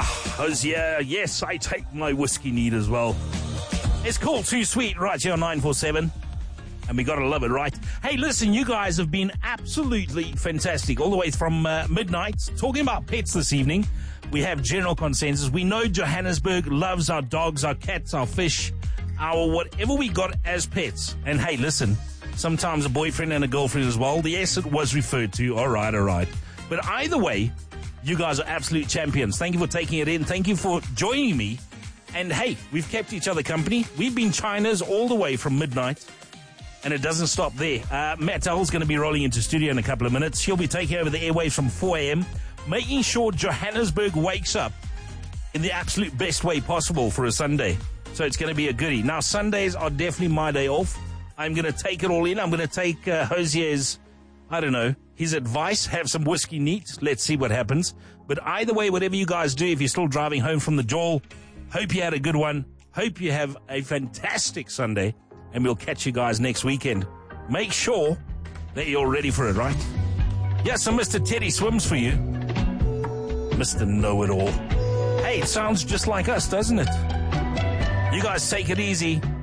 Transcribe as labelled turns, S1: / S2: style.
S1: Hosier. Yes, I take my whiskey neat as well. It's called Too Sweet right here on 947. And we got to love it, right? Hey, listen, you guys have been absolutely fantastic all the way from midnight. Talking about pets this evening, we have general consensus. We know Johannesburg loves our dogs, our cats, our fish, our whatever we got as pets. And hey, listen, sometimes a boyfriend and a girlfriend as well. Yes, it was referred to. All right. But either way, you guys are absolute champions. Thank you for taking it in. Thank you for joining me. And hey, we've kept each other company. We've been China's all the way from midnight. And it doesn't stop there. Matt Hull's going to be rolling into studio in a couple of minutes. She'll be taking over the airwaves from 4 a.m., making sure Johannesburg wakes up in the absolute best way possible for a Sunday. So it's going to be a goodie. Now, Sundays are definitely my day off. I'm going to take it all in. I'm going to take Hosier's, his advice, have some whiskey neat. Let's see what happens. But either way, whatever you guys do, if you're still driving home from the Joel, hope you had a good one. Hope you have a fantastic Sunday. And we'll catch you guys next weekend. Make sure that you're ready for it, right? Yeah, so Mr. Teddy swims for you. Mr. Know-It-All. Hey, it sounds just like us, doesn't it? You guys take it easy.